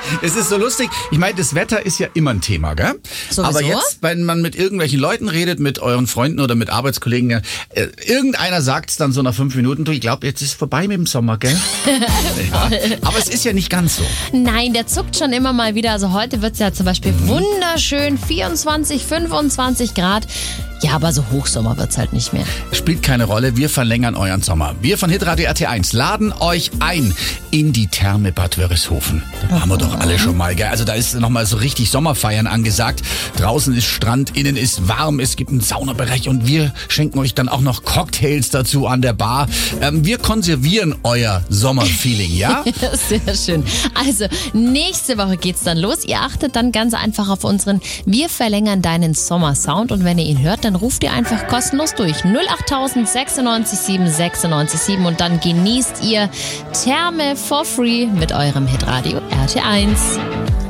Es ist so lustig. Ich meine, das Wetter ist ja immer ein Thema, gell? Sowieso? Aber jetzt, wenn man mit irgendwelchen Leuten redet, mit euren Freunden oder mit Arbeitskollegen, irgendeiner sagt es dann so nach 5 Minuten, du, ich glaube, jetzt ist es vorbei mit dem Sommer, gell? Ja. Aber es ist ja nicht ganz so. Nein, der zuckt schon immer mal wieder. Also heute wird es ja zum Beispiel wunderschön, 24, 25 Grad. Ja, aber so Hochsommer wird's halt nicht mehr. Spielt keine Rolle, wir verlängern euren Sommer. Wir von Hitradio RT1 laden euch ein in die Therme Bad Wörishofen. Da waren wir doch alle schon mal, gell? Also da ist nochmal so richtig Sommerfeiern angesagt. Draußen ist Strand, innen ist warm, es gibt einen Saunabereich und wir schenken euch dann auch noch Cocktails dazu an der Bar. Wir konservieren euer Sommerfeeling, ja? Sehr schön. Also, nächste Woche geht's dann los. Ihr achtet dann ganz einfach auf unseren Wir verlängern deinen Sommersound und wenn ihr ihn hört, dann ruft ihr einfach kostenlos durch 08000 96 7 96 7 und dann genießt ihr Therme for free mit eurem Hitradio RT1.